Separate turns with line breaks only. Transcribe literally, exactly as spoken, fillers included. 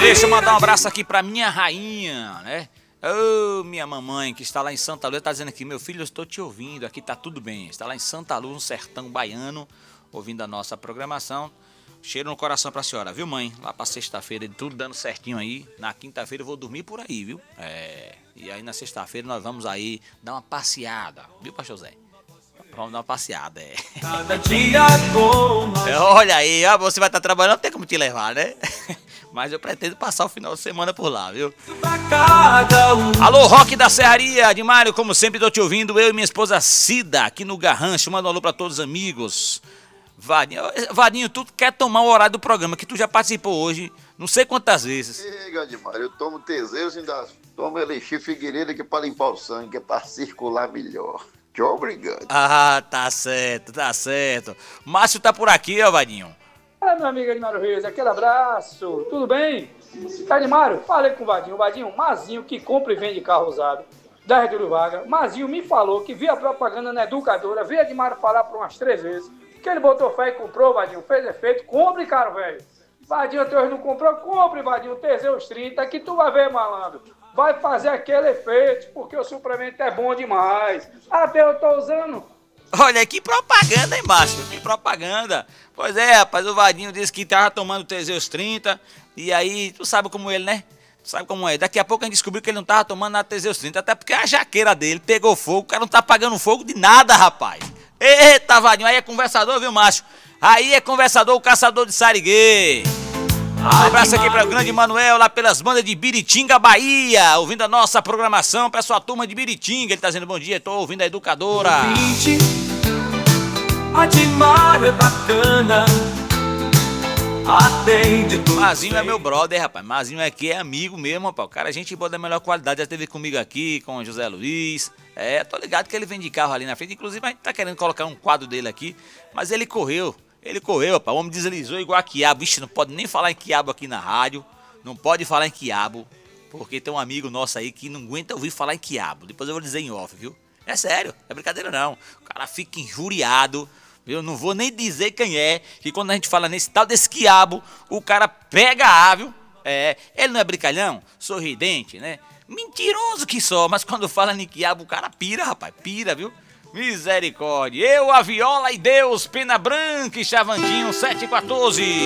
Deixa eu mandar um abraço aqui pra minha rainha, né? Ô, oh, minha mamãe, que está lá em Santa Luz, tá dizendo aqui, meu filho, eu estou te ouvindo, aqui tá tudo bem. Está lá em Santa Luz, no sertão baiano, ouvindo a nossa programação. Cheiro no coração pra senhora, viu, mãe? Lá pra sexta-feira, tudo dando certinho aí. Na quinta-feira eu vou dormir por aí, viu? É. E aí na sexta-feira nós vamos aí dar uma passeada, viu, pastor Zé? Vamos dar uma passeada, é. Cada dia com... Olha aí, ó, você vai estar trabalhando, não tem como te levar, né? Mas eu pretendo passar o final de semana por lá, viu? Alô, Rock da Serraria, de Mário, como sempre tô te ouvindo, eu e minha esposa Cida, aqui no Garrancho, manda um alô pra todos os amigos. Vadinho, Vadinho, tu quer tomar o horário do programa, que tu já participou hoje, não sei quantas vezes.
Chega, de Mário, eu tomo Teseus e ainda tomo Elixir Figueiredo aqui pra limpar o sangue, que é pra circular melhor. Te obrigado.
Ah, tá certo, tá certo. Márcio tá por aqui, ó, Vadinho.
Fala, meu amigo Edmário Reis, aquele abraço, tudo bem? Edmário, falei com o Vadinho, o Vadinho, Mazinho que compra e vende carro usado, da Getúlio Vargas. Mazinho me falou que via propaganda na educadora, veio Edmário falar por umas três vezes, que ele botou fé e comprou, Vadinho, fez efeito, compre, cara, velho. Vadinho até hoje não comprou, compre, Vadinho, Teseus trinta, que tu vai ver, malandro. Vai fazer aquele efeito, porque o suplemento é bom demais. Até eu tô usando.
Olha, que propaganda, hein, Márcio? Que propaganda. Pois é, rapaz, o Vadinho disse que tava tomando Teseus trinta. E aí, tu sabe como ele, né? Tu sabe como é. Daqui a pouco a gente descobriu que ele não tava tomando nada Teseus trinta. Até porque a jaqueira dele pegou fogo. O cara não tá pagando fogo de nada, rapaz. Eita, Vadinho, aí é conversador, viu, Márcio? Aí é conversador, o caçador de sariguê. Um abraço aqui para o grande Manuel, lá pelas bandas de Biritinga, Bahia, ouvindo a nossa programação, para sua turma de Biritinga. Ele tá dizendo bom dia, tô ouvindo a educadora. Admário é bacana, atende tudo. Mazinho é meu brother, rapaz. Mazinho aqui é amigo mesmo, rapaz. O cara, a gente boa da melhor qualidade. Já esteve comigo aqui, com o José Luiz. É, tô ligado que ele vem de carro ali na frente. Inclusive, a gente tá querendo colocar um quadro dele aqui, mas ele correu. Ele correu, rapaz, o homem deslizou igual a quiabo. Vixe, não pode nem falar em quiabo aqui na rádio. Não pode falar em quiabo, porque tem um amigo nosso aí que não aguenta ouvir falar em quiabo. Depois eu vou dizer em off, viu? É sério, é brincadeira não. O cara fica injuriado, eu não vou nem dizer quem é, que quando a gente fala nesse tal desse quiabo, o cara pega a, viu? É, ele não é brincalhão, sorridente, né? Mentiroso que só, mas quando fala em quiabo, o cara pira, rapaz, pira, viu? Misericórdia, eu, a viola e Deus, Pena Branca e Chavantinho sete e quatorze.